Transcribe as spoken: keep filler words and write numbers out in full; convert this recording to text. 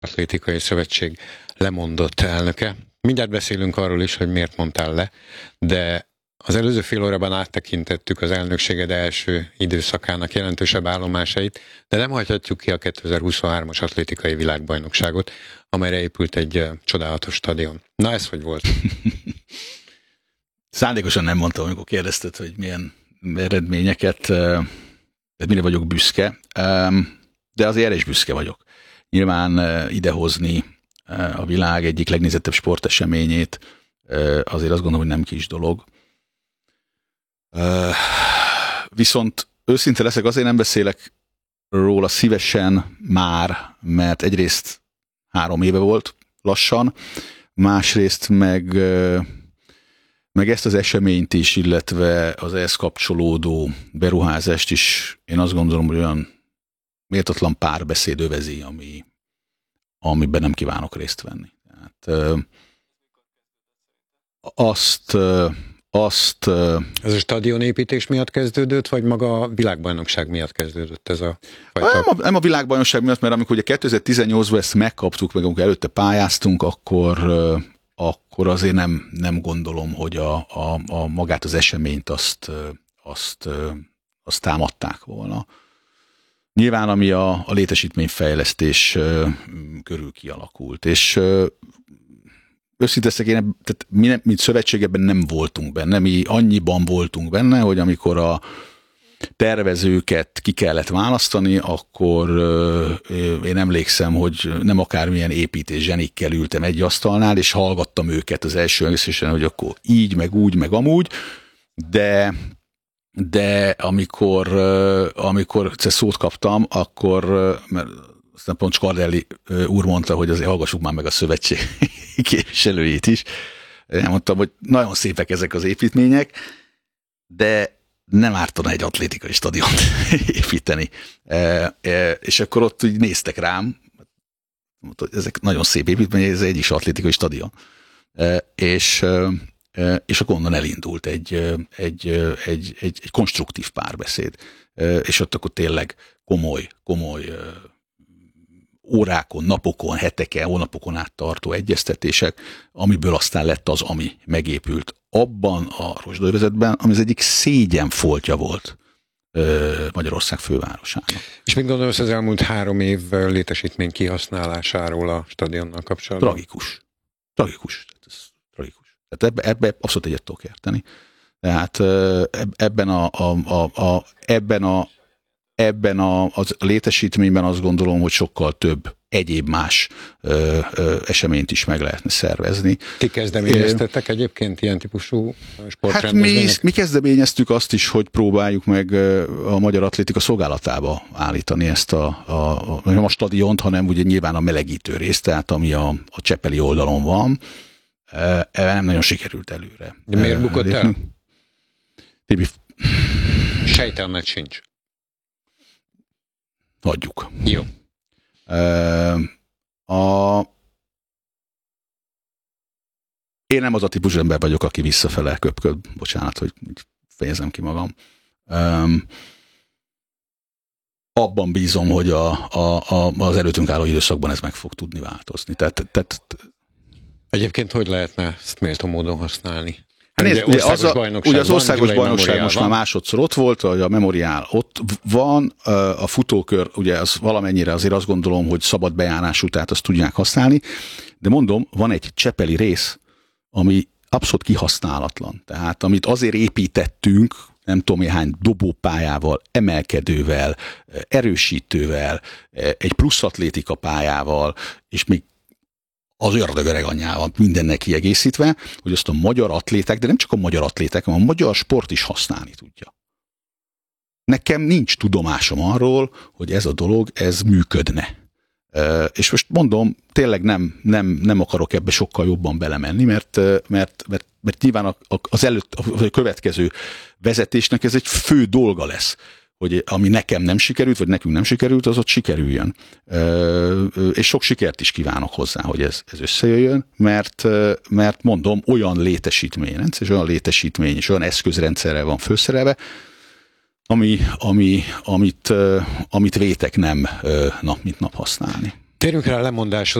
Atlétikai Szövetség lemondott elnöke. Mindjárt beszélünk arról is, hogy miért mondtál le, de az előző fél órában áttekintettük az elnökséged első időszakának jelentősebb állomásait, de nem hagyhatjuk ki a kétezer-huszonhármas atlétikai világbajnokságot, amelyre épült egy csodálatos stadion. Na, ez hogy volt? Szándékosan nem mondtam, amikor kérdezted, hogy milyen eredményeket, tehát mire vagyok büszke, de azért erre is büszke vagyok. Nyilván idehozni a világ egyik legnézettebb sporteseményét, azért azt gondolom, hogy nem kis dolog. Viszont őszinte leszek, azért nem beszélek róla szívesen már, mert egyrészt három éve volt lassan, másrészt meg, meg ezt az eseményt is, illetve az ehhez kapcsolódó beruházást is én azt gondolom, hogy olyan méltatlan párbeszéd övezi, ami, amiben nem kívánok részt venni. Tehát, azt, azt... Ez a stadionépítés miatt kezdődött, vagy maga a világbajnokság miatt kezdődött ez a fajta? Nem a, nem a világbajnokság miatt, mert amikor ugye kétezer-tizennyolcban ezt megkaptuk, meg amikor előtte pályáztunk, akkor, akkor azért nem, nem gondolom, hogy a, a, a magát az eseményt azt, azt, azt támadták volna. Nyilván, ami a, a létesítményfejlesztés körül kialakult, és őszinteszek, én, tehát mi, nem, mint szövetség ebben nem voltunk benne, mi annyiban voltunk benne, hogy amikor a tervezőket ki kellett választani, akkor én emlékszem, hogy nem akármilyen építés zsenikkel ültem egy asztalnál, és hallgattam őket az első egészésen, hogy akkor így, meg úgy, meg amúgy, de de amikor, amikor szót kaptam, akkor, mert aztán pont Skardelli úr mondta, hogy azért hallgassuk már meg a szövetség képviselőjét is. Én mondtam, hogy nagyon szépek ezek az építmények, de nem ártana egy atlétikai stadiont építeni. És akkor ott úgy néztek rám, mondta, hogy ezek nagyon szép építmények, ez egy is atlétikai stadion. És és akkor onnan elindult egy, egy, egy, egy, egy konstruktív párbeszéd. És ott akkor tényleg komoly, komoly órákon, napokon, heteken, hónapokon át tartó egyeztetések, amiből aztán lett az, ami megépült. Abban a rozsdaövezetben, ami az egyik szégyenfoltja volt Magyarország fővárosának. És mit gondolsz az elmúlt három év létesítmény kihasználásáról a stadionnal kapcsolatban? Tragikus. Tragikus. Ez tragikus. Tehát ebbe, ebbe abszolút egyet tudok érteni. Tehát ebben a, a, a, a, ebben a, ebben a, a létesítményben azt gondolom, hogy sokkal több egyéb más ö, ö, eseményt is meg lehetne szervezni. Ti kezdeményeztettek é, egyébként ilyen típusú sportrendezvények? Hát mi, mi kezdeményeztük azt is, hogy próbáljuk meg a Magyar Atlétika szolgálatába állítani ezt a, a, a nem a stadiont, hanem ugye nyilván a melegítő részt, tehát ami a, a Csepeli oldalon van. Ebben nem nagyon sikerült előre. De miért bukott el? Tibi. Sejtelmet sincs. Hagyjuk. Jó. A... Én nem az a típusú ember vagyok, aki visszafele köpköd. Bocsánat, hogy fejezem ki magam. Um, abban bízom, hogy a, a, a, az előttünk álló időszakban ez meg fog tudni változni. Tehát, tehát egyébként hogy lehetne ezt méltó módon használni? Hát nézd, ugye, az a, ugye az országos van, bajnokság most van. Már másodszor ott volt, hogy a Memoriál ott van, a futókör, ugye az valamennyire azért azt gondolom, hogy szabad bejárású, tehát azt tudják használni, de mondom, van egy csepeli rész, ami abszolút kihasználatlan. Tehát amit azért építettünk, nem tudom hány dobópályával, emelkedővel, erősítővel, egy plusz atlétika pályával, és még az ördögöreg anyjával mindennek kiegészítve, hogy azt a magyar atléták, de nem csak a magyar atléták, hanem a magyar sport is használni tudja. Nekem nincs tudomásom arról, hogy ez a dolog, ez működne. És most mondom, tényleg nem, nem, nem akarok ebbe sokkal jobban belemenni, mert, mert, mert, mert nyilván az előtt, a következő vezetésnek ez egy fő dolga lesz, hogy ami nekem nem sikerült, vagy nekünk nem sikerült, az ott sikerüljön. És sok sikert is kívánok hozzá, hogy ez, ez összejöjjön, mert, mert mondom, olyan létesítményrendszer, és olyan létesítmény, és olyan eszközrendszerrel van főszerelve, ami, ami, amit, amit vétek nem nap mint nap használni. Térjünk rá a lemondáshoz.